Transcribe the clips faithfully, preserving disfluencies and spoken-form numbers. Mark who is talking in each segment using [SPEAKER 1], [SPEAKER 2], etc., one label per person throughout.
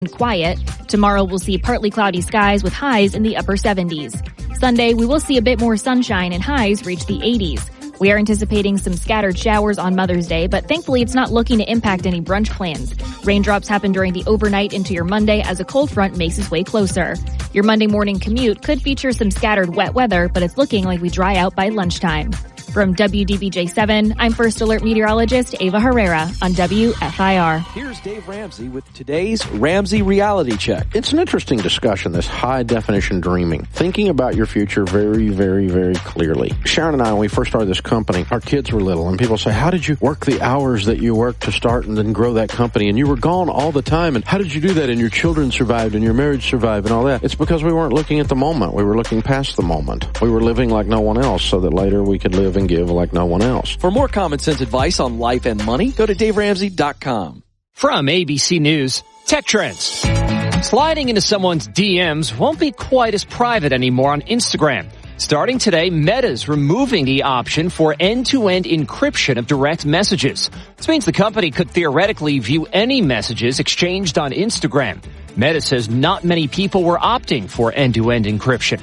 [SPEAKER 1] quiet. Tomorrow we'll see partly cloudy skies with highs in the upper seventies. Sunday we will see a bit more sunshine and highs reach the eighties. We are anticipating some scattered showers on Mother's Day, but thankfully it's not looking to impact any brunch plans. Raindrops happen during the overnight into your Monday as a cold front makes its way closer. Your Monday morning commute could feature some scattered wet weather, but it's looking like we dry out by lunchtime. From W D B J seven, I'm First Alert meteorologist Ava Herrera on W F I R.
[SPEAKER 2] Here's Dave Ramsey with today's Ramsey Reality Check.
[SPEAKER 3] It's an interesting discussion, this high-definition dreaming. Thinking about your future very, very, very clearly. Sharon and I, when we first started this company, our kids were little, and people say, how did you work the hours that you worked to start and then grow that company? And you were gone all the time, and how did you do that? And your children survived, and your marriage survived, and all that. It's because we weren't looking at the moment. We were looking past the moment. We were living like no one else so that later we could live and give like no one else.
[SPEAKER 2] For more common sense advice on life and money, go to dave ramsey dot com.
[SPEAKER 4] From A B C News, Tech Trends. Sliding into someone's D Ms won't be quite as private anymore on Instagram. Starting today, Meta's removing the option for end-to-end encryption of direct messages. This means the company could theoretically view any messages exchanged on Instagram. Meta says not many people were opting for end-to-end encryption.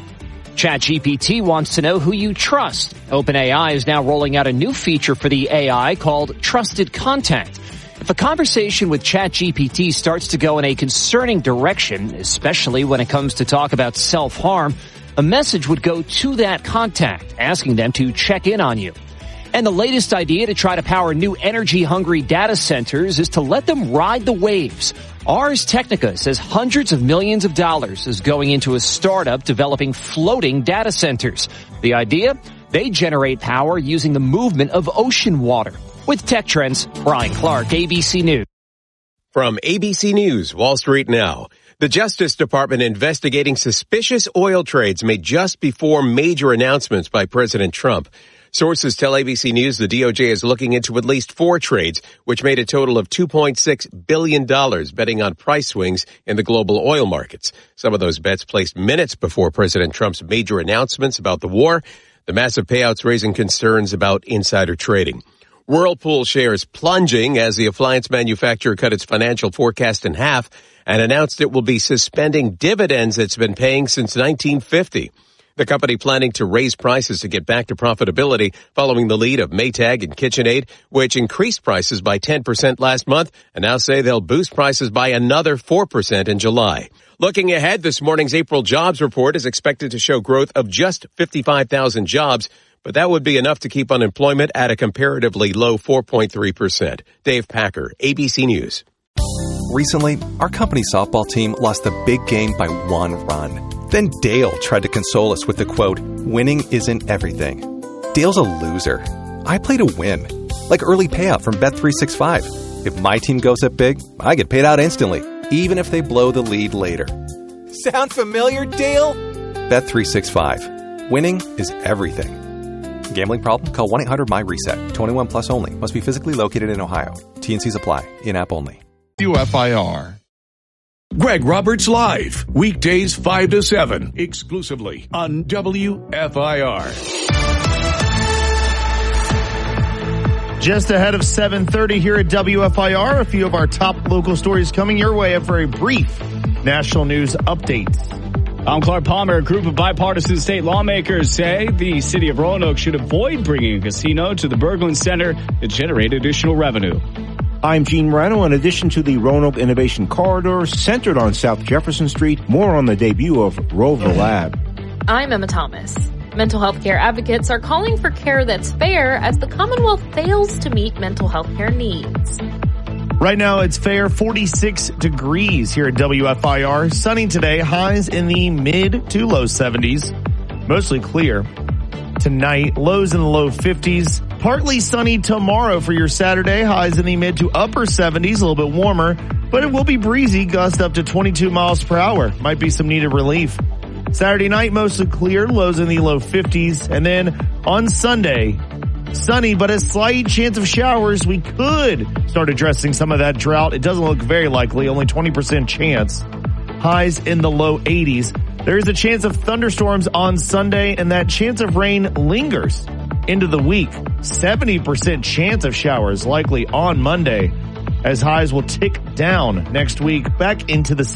[SPEAKER 4] ChatGPT wants to know who you trust. OpenAI is now rolling out a new feature for the A I called Trusted Contact. If a conversation with ChatGPT starts to go in a concerning direction, especially when it comes to talk about self-harm, a message would go to that contact, asking them to check in on you. And the latest idea to try to power new energy-hungry data centers is to let them ride the waves. Ars Technica says hundreds of millions of dollars is going into a startup developing floating data centers. The idea? They generate power using the movement of ocean water. With Tech Trends, Brian Clark, A B C News.
[SPEAKER 5] From A B C News, Wall Street Now. The Justice Department investigating suspicious oil trades made just before major announcements by President Trump. Sources tell A B C News the D O J is looking into at least four trades, which made a total of two point six billion dollars betting on price swings in the global oil markets. Some of those bets placed minutes before President Trump's major announcements about the war. The massive payouts raising concerns about insider trading. Whirlpool shares plunging as the appliance manufacturer cut its financial forecast in half and announced it will be suspending dividends it's been paying since nineteen fifty. The company planning to raise prices to get back to profitability following the lead of Maytag and KitchenAid, which increased prices by ten percent last month and now say they'll boost prices by another four percent in July. Looking ahead, this morning's April jobs report is expected to show growth of just fifty-five thousand jobs, but that would be enough to keep unemployment at a comparatively low four point three percent. Dave Packer, A B C News.
[SPEAKER 6] Recently, our company softball team lost the big game by one run. Then Dale tried to console us with the quote, winning isn't everything. Dale's a loser. I play to win. Like early payout from Bet three sixty-five. If my team goes up big, I get paid out instantly, even if they blow the lead later. Sound familiar, Dale? Bet three sixty-five. Winning is everything. Gambling problem? Call one eight hundred my reset. twenty-one plus only. Must be physically located in Ohio. T and C's apply. In-app only.
[SPEAKER 7] W F I R. Greg Roberts Live, weekdays five to seven, exclusively on W F I R.
[SPEAKER 8] Just ahead of seven thirty here at W F I R, a few of our top local stories coming your way for a brief national news update.
[SPEAKER 9] I'm Clark Palmer. A group of bipartisan state lawmakers say the city of Roanoke should avoid bringing a casino to the Berglund Center to generate additional revenue.
[SPEAKER 10] I'm Gene Rano. In addition to the Roanoke Innovation Corridor centered on South Jefferson Street, more on the debut of Roval Lab.
[SPEAKER 11] I'm Emma Thomas. Mental health care advocates are calling for care that's fair as the Commonwealth fails to meet mental health care needs.
[SPEAKER 8] Right now, it's fair forty-six degrees here at W F I R. Sunny today, highs in the mid to low seventies. Mostly clear. Tonight, lows in the low fifties. Partly sunny tomorrow for your Saturday. Highs in the mid to upper seventies, a little bit warmer. But it will be breezy, gust up to twenty-two miles per hour. Might be some needed relief. Saturday night, mostly clear, lows in the low fifties. And then on Sunday, sunny, but a slight chance of showers. We could start addressing some of that drought. It doesn't look very likely, only twenty percent chance. Highs in the low eighties. There is a chance of thunderstorms on Sunday, and that chance of rain lingers into the week. seventy percent chance of showers likely on Monday. as highs will tick down next week back into the